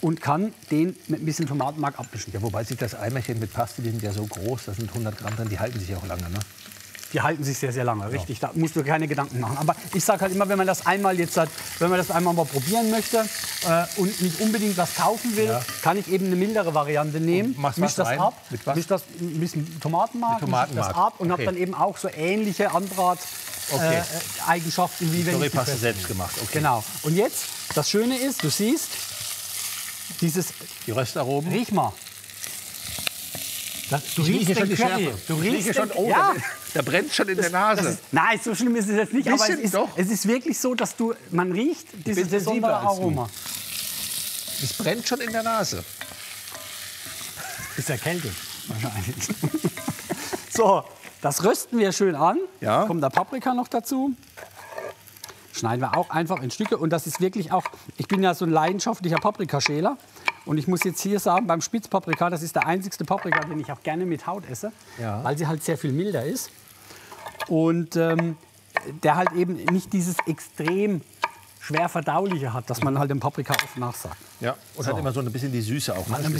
und kann den mit ein bisschen Tomatenmark abmischen. Ja, wobei sich das Eimerchen mit Paste, die sind ja so groß, das sind 100 Gramm drin, die halten sich auch lange, ne? Die halten sich sehr, sehr lange, richtig. Da musst du keine Gedanken machen. Aber ich sage halt immer, wenn man das einmal jetzt hat, wenn man das einmal mal probieren möchte und nicht unbedingt was kaufen will, kann ich eben eine mildere Variante nehmen. Machst misch was das rein? ab, Mit was? misch das ein bisschen Tomatenmark, Mit misch das Tomatenmark. ab und habe Okay. dann eben auch so ähnliche Anbrat Okay. Eigenschaften wie wenn ich die Currypaste fest- selbst gemacht, okay. Genau. Und jetzt das Schöne ist, du siehst dieses Die Röstaromen. riech mal. Du Ich rieche riechst schon den die Curry. Schärfe. Du Ich riechst rieche schon, den, oh, ja. da brennt schon in der Nase. Nein, so schlimm ist es jetzt nicht. Aber Bisschen, es ist, doch. es ist wirklich so, dass man riecht dieses bin sensibler besondere als du. Aroma. Es brennt schon in der Nase. Ist erkältet wahrscheinlich. So, das rösten wir schön an. Ja. Kommt der Paprika noch dazu. Schneiden wir auch einfach in Stücke. Und das ist wirklich auch, ich bin ja so ein leidenschaftlicher Paprikaschäler. Und ich muss jetzt hier sagen, beim Spitzpaprika, das ist der einzigste Paprika, den ich auch gerne mit Haut esse, Ja. weil sie halt sehr viel milder ist. Und der halt eben nicht dieses extrem schwer verdauliche hat, das man halt dem Paprika oft nachsagt. Ja. Und So. hat immer so ein bisschen die Süße auch. Ne?